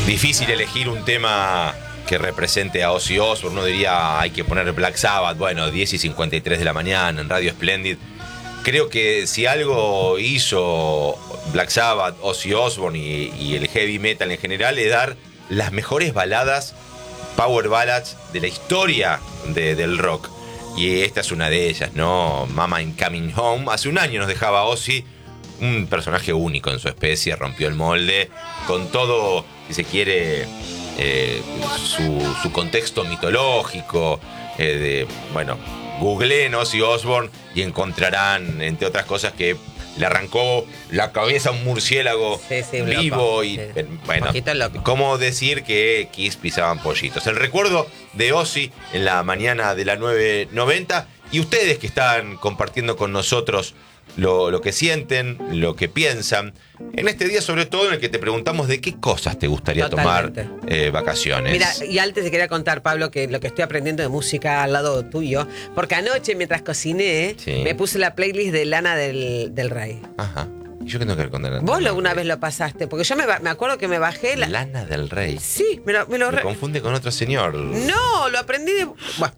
Difícil elegir un tema que represente a Ozzy Osbourne. Uno diría, hay que poner Black Sabbath. Bueno, 10:53 de la mañana en Radio Splendid. Creo que si algo hizo Black Sabbath, Ozzy Osbourne y el heavy metal en general, es dar las mejores baladas, power ballads de la historia del rock. Y esta es una de ellas, ¿no? Mama I'm Coming Home. Hace un año nos dejaba Ozzy, un personaje único en su especie, rompió el molde, con todo, si se quiere, su contexto mitológico. Bueno, googleen Ozzy Osbourne y encontrarán, entre otras cosas, que le arrancó la cabeza a un murciélago vivo. Loco. Y bueno, ¿cómo decir que Kiss pisaban pollitos? El recuerdo de Ozzy en la mañana de la 9:90, y ustedes que están compartiendo con nosotros lo que sienten, lo que piensan, en este día sobre todo en el que te preguntamos de qué cosas te gustaría tomar vacaciones. Mira, y antes te quería contar, Pablo, que lo que estoy aprendiendo de música al lado tuyo, porque anoche mientras cociné, me puse la playlist de Lana del Rey. Ajá. ¿Y yo qué tengo que ver con Lana? Vos alguna vez lo pasaste, porque yo me acuerdo que me bajé Lana del Rey. Sí, me confunde con otro señor. No, lo aprendí de... Bueno,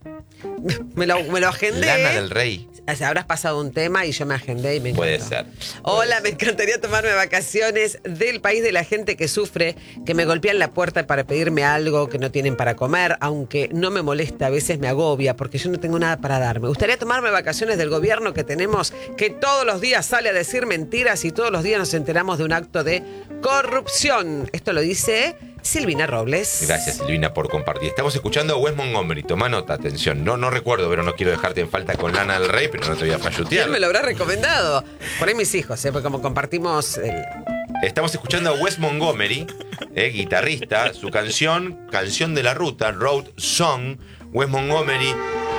me lo agendé. Lana del Rey. Habrás pasado un tema y yo me agendé y me encantó. Puede ser. Hola, me encantaría tomarme vacaciones del país de la gente que sufre, que me golpean la puerta para pedirme algo que no tienen para comer, aunque no me molesta, a veces me agobia porque yo no tengo nada para dar. Me gustaría tomarme vacaciones del gobierno que tenemos, que todos los días sale a decir mentiras y todos los días nos enteramos de un acto de corrupción. Esto lo dice Silvina Robles. Gracias, Silvina, por compartir. Estamos escuchando a Wes Montgomery. Toma nota, atención. No recuerdo, pero no quiero dejarte en falta con Lana del Rey, pero no te voy a fallutear. ¿Quién me lo habrá recomendado? Por ahí mis hijos, porque como compartimos Estamos escuchando a Wes Montgomery, guitarrista, su canción de la ruta, Road Song. Wes Montgomery,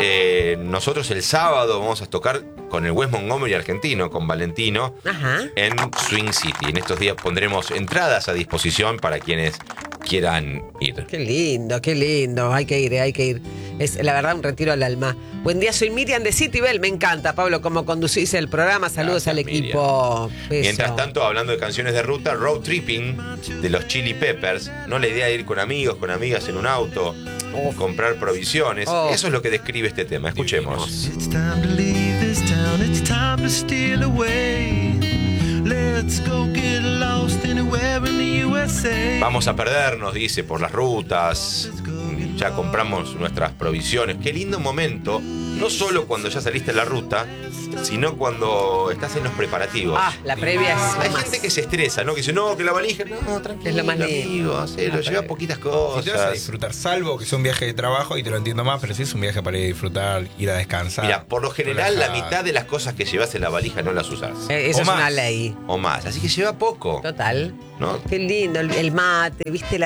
nosotros el sábado vamos a tocar con el Wes Montgomery argentino, con Valentino, en Swing City. En estos días pondremos entradas a disposición para quienes quieran ir. Qué lindo, qué lindo. Hay que ir, hay que ir. Es la verdad un retiro al alma. Buen día, soy Miriam de Citibel. Me encanta, Pablo, cómo conducís el programa. Saludos. Gracias, al equipo. Mientras tanto, hablando de canciones de ruta, Road Tripping de los Chili Peppers. No la idea de ir con amigos, con amigas en un auto, comprar provisiones. Eso es lo que describe este tema. Escuchemos. It's time to leave this town, it's time to steal away. Let's go get lost anywhere in the USA. Vamos a perdernos, dice, por las rutas. Ya compramos nuestras provisiones. Qué lindo momento, no solo cuando ya saliste en la ruta, sino cuando estás en los preparativos. La previa es Hay gente que se estresa, ¿no? Que dice, no, que la valija, no, tranquilo, es lo más lindo. Lo lleva poquitas cosas. Si te vas a disfrutar, salvo que sea un viaje de trabajo, y te lo entiendo más, pero si es un viaje para ir a disfrutar, ir a descansar. Mira, por lo general, relajar. La mitad de las cosas que llevas en la valija no las usás. Eso es una ley. O más, así que lleva poco. Total. ¿No? Qué lindo, el mate, viste,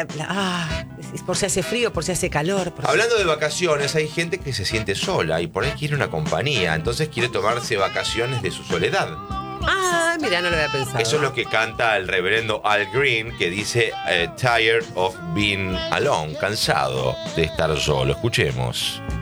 por si hace frío, por si hace calor. Hablando de vacaciones, hay gente que se siente sola y por ahí quiere una compañía, entonces quiere tomarse vacaciones de su soledad. Mira, no lo había pensado. Eso es lo que canta el reverendo Al Green, que dice tired of being alone, cansado de estar solo. Escuchemos.